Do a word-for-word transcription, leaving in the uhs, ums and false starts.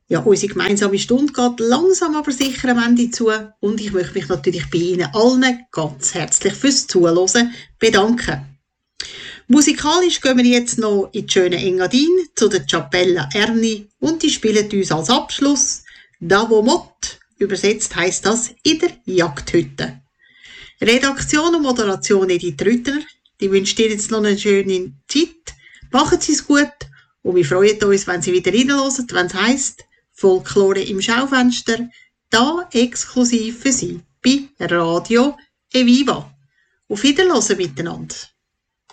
Ja, unsere gemeinsame Stunde geht langsam aber sicher am Ende zu und ich möchte mich natürlich bei Ihnen allen ganz herzlich fürs Zuhören bedanken. Musikalisch gehen wir jetzt noch in die schöne Engadin zu der Cappella Erni und die spielen uns als Abschluss «Davo Mott», übersetzt heisst das «in der Jagdhütte». Redaktion und Moderation Edith Rüttner, die wünscht dir jetzt noch eine schöne Zeit. Machen Sie es gut und wir freuen uns, wenn Sie wieder reinhören, wenn es heisst Folklore im Schaufenster, da exklusiv für Sie bei Radio Eviva. Auf Wiederhören miteinander.